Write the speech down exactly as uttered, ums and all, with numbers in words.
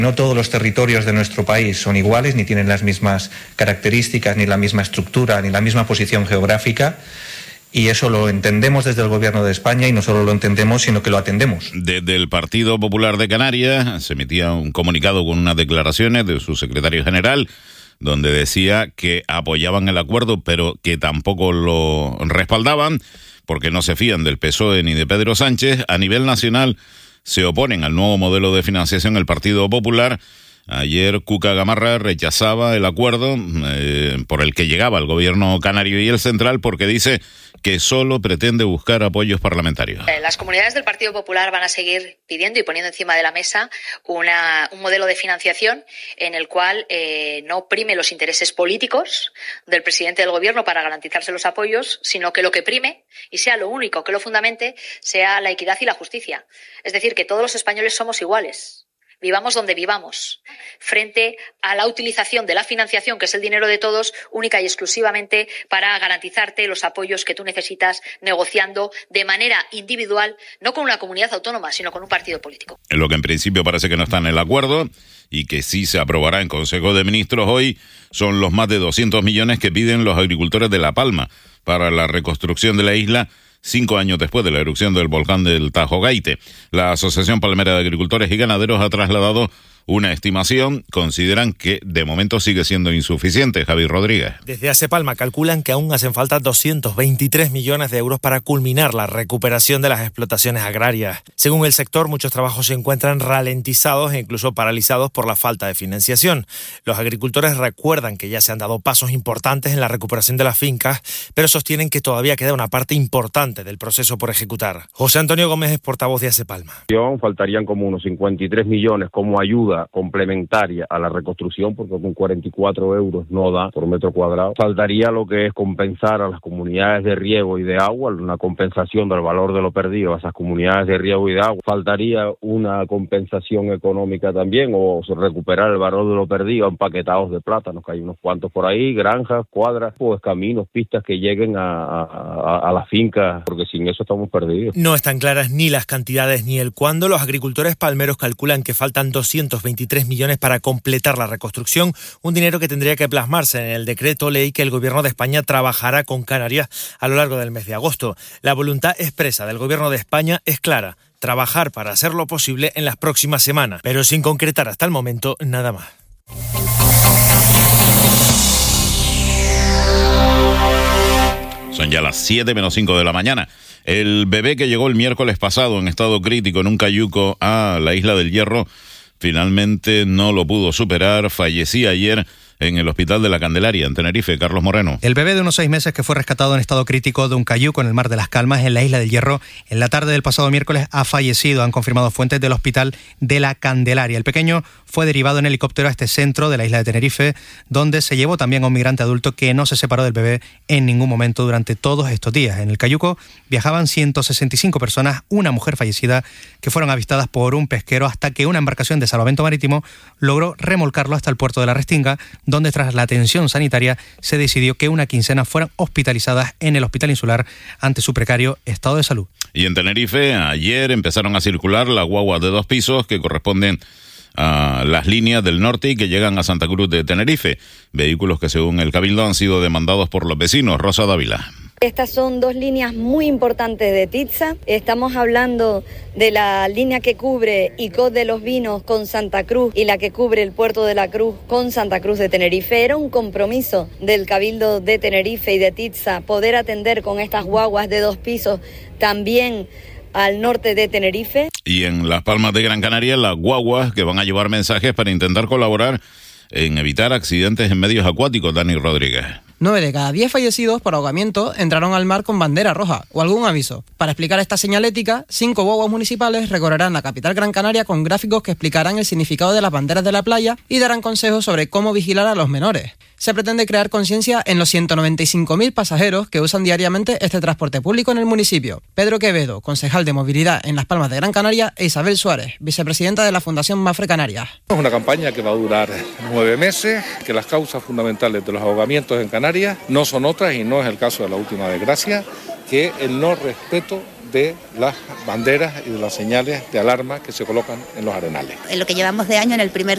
No todos los territorios de nuestro país son iguales, ni tienen las mismas características, ni la misma estructura, ni la misma posición geográfica. Y eso lo entendemos desde el Gobierno de España, y no solo lo entendemos, sino que lo atendemos. Desde el Partido Popular de Canarias se emitía un comunicado con unas declaraciones de su secretario general, donde decía que apoyaban el acuerdo, pero que tampoco lo respaldaban, porque no se fían del P S O E ni de Pedro Sánchez. A nivel nacional se oponen al nuevo modelo de financiación el Partido Popular. Ayer Cuca Gamarra rechazaba el acuerdo eh, por el que llegaba el gobierno canario y el central, porque dice que solo pretende buscar apoyos parlamentarios. Las comunidades del Partido Popular van a seguir pidiendo y poniendo encima de la mesa una, un modelo de financiación en el cual eh, no prime los intereses políticos del presidente del gobierno para garantizarse los apoyos, sino que lo que prime, y sea lo único que lo fundamente, sea la equidad y la justicia. Es decir, que todos los españoles somos iguales. Vivamos donde vivamos, frente a la utilización de la financiación, que es el dinero de todos, única y exclusivamente para garantizarte los apoyos que tú necesitas, negociando de manera individual, no con una comunidad autónoma, sino con un partido político. En lo que en principio parece que no está en el acuerdo y que sí se aprobará en Consejo de Ministros hoy, son los más de doscientos millones que piden los agricultores de La Palma para la reconstrucción de la isla, cinco años después de la erupción del volcán del Tajo Gaite. La Asociación Palmera de Agricultores y Ganaderos ha trasladado una estimación. Consideran que de momento sigue siendo insuficiente. Javi Rodríguez. Desde ACEPalma calculan que aún hacen falta doscientos veintitrés millones de euros para culminar la recuperación de las explotaciones agrarias. Según el sector, muchos trabajos se encuentran ralentizados e incluso paralizados por la falta de financiación. Los agricultores recuerdan que ya se han dado pasos importantes en la recuperación de las fincas, pero sostienen que todavía queda una parte importante del proceso por ejecutar. José Antonio Gómez es portavoz de ACEPalma. Faltarían como unos cincuenta y tres millones como ayuda complementaria a la reconstrucción, porque con cuarenta y cuatro euros no da por metro cuadrado. Faltaría lo que es compensar a las comunidades de riego y de agua, una compensación del valor de lo perdido a esas comunidades de riego y de agua. Faltaría una compensación económica también, o recuperar el valor de lo perdido a empaquetados de plátanos, que hay unos cuantos por ahí, granjas, cuadras, pues caminos, pistas que lleguen a, a, a las fincas, porque sin eso estamos perdidos. No están claras ni las cantidades ni el cuándo. Los agricultores palmeros calculan que faltan doscientos veintitrés millones para completar la reconstrucción, un dinero que tendría que plasmarse en el decreto ley que el Gobierno de España trabajará con Canarias a lo largo del mes de agosto. La voluntad expresa del Gobierno de España es clara: trabajar para hacerlo posible en las próximas semanas, pero sin concretar hasta el momento nada más. Son ya las siete menos cinco de la mañana. El bebé que llegó el miércoles pasado en estado crítico en un cayuco a la Isla del Hierro finalmente no lo pudo superar. Fallecía ayer en el Hospital de la Candelaria, en Tenerife. Carlos Moreno. El bebé de unos seis meses que fue rescatado en estado crítico de un cayuco en el Mar de las Calmas, en la Isla del Hierro, en la tarde del pasado miércoles ha fallecido, han confirmado fuentes del Hospital de la Candelaria. El pequeño fue derivado en helicóptero a este centro de la isla de Tenerife, donde se llevó también a un migrante adulto que no se separó del bebé en ningún momento durante todos estos días. En el cayuco viajaban ciento sesenta y cinco personas, una mujer fallecida, que fueron avistadas por un pesquero hasta que una embarcación de salvamento marítimo logró remolcarlo hasta el puerto de la Restinga, donde tras la atención sanitaria se decidió que una quincena fueran hospitalizadas en el Hospital Insular ante su precario estado de salud. Y en Tenerife ayer empezaron a circular las guaguas de dos pisos que corresponden a las líneas del norte y que llegan a Santa Cruz de Tenerife, vehículos que según el Cabildo han sido demandados por los vecinos. Rosa Dávila. Estas son dos líneas muy importantes de Titsa. Estamos hablando de la línea que cubre Icod de los Vinos con Santa Cruz y la que cubre el Puerto de la Cruz con Santa Cruz de Tenerife. Era un compromiso del Cabildo de Tenerife y de Titsa poder atender con estas guaguas de dos pisos también al norte de Tenerife. Y en Las Palmas de Gran Canaria, las guaguas que van a llevar mensajes para intentar colaborar en evitar accidentes en medios acuáticos. Dani Rodríguez. Nueve de cada diez fallecidos por ahogamiento entraron al mar con bandera roja o algún aviso. Para explicar esta señalética, cinco guaguas municipales recorrerán la capital Gran Canaria con gráficos que explicarán el significado de las banderas de la playa y darán consejos sobre cómo vigilar a los menores. Se pretende crear conciencia en los ciento noventa y cinco mil pasajeros que usan diariamente este transporte público en el municipio. Pedro Quevedo, concejal de movilidad en Las Palmas de Gran Canaria, e Isabel Suárez, vicepresidenta de la Fundación Mafre Canarias. Es una campaña que va a durar nueve meses, que las causas fundamentales de los ahogamientos en Canarias no son otras, y no es el caso de la última desgracia, que el no respeto de las banderas y de las señales de alarma que se colocan en los arenales. En lo que llevamos de año, en el primer